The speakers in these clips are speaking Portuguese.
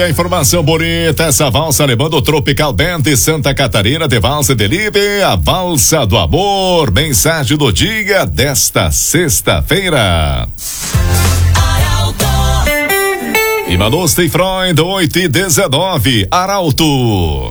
a informação bonita, essa valsa alemã do Tropical Band de Santa Catarina, de Valsa Delibe, a valsa do amor, mensagem do dia desta sexta-feira. E Manu Freud, 8h19, Arauto.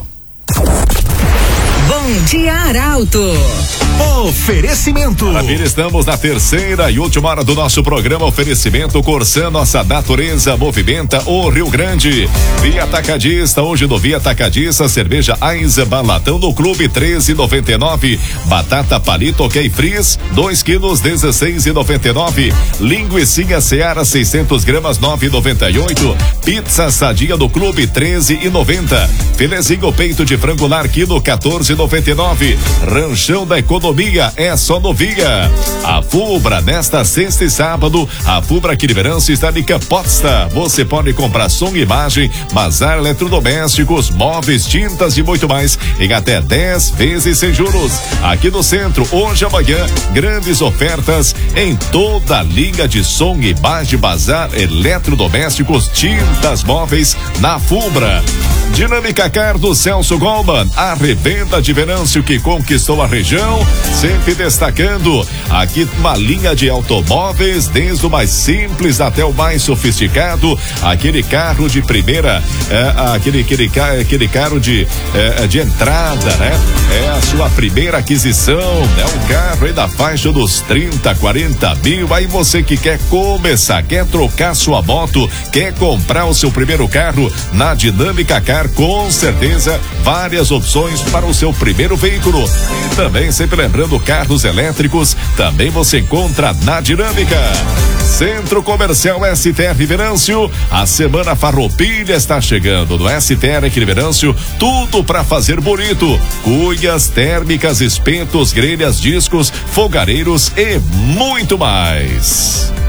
Bom dia, Arauto. Oferecimento. Maravilha, estamos na terceira e última hora do nosso programa. Oferecimento Corsã, nossa natureza movimenta o Rio Grande. Via Atacadista, hoje no Via Atacadista, cerveja Eisenbahn latão no Clube 13,99. Batata palito ok frizz, 2 quilos 16,99. Linguicinha Seara 600 gramas 9,98. Pizza Sadia do Clube 13,90. Filezinho peito de frango lar quilo 14,99. Ranchão da Economia é só no Via. A Fubra, nesta sexta e sábado, a Fubra aqui de Verão está de Caposta. Você pode comprar som e imagem, bazar eletrodomésticos, móveis, tintas e muito mais em até 10 vezes sem juros. Aqui no centro, hoje e amanhã, grandes ofertas em toda a linha de som e imagem, bazar eletrodomésticos, tintas, móveis na Fubra. Dinâmica Car do Celso Goldman, a revenda de Venâncio que conquistou a região, sempre destacando aqui uma linha de automóveis, desde o mais simples até o mais sofisticado, aquele carro de primeira, aquele carro de entrada, né? É a sua primeira aquisição, é um carro aí da faixa dos 30, 40 mil, aí você que quer começar, quer trocar sua moto, quer comprar o seu primeiro carro, na Dinâmica Car, com certeza, várias opções para o seu primeiro veículo. E também, sempre lembrando, carros elétricos, também você encontra na Dinâmica. Centro Comercial STR Venâncio, a Semana Farroupilha está chegando no STR aqui de Venâncio, tudo para fazer bonito. Cuias, térmicas, espetos, grelhas, discos, fogareiros e muito mais.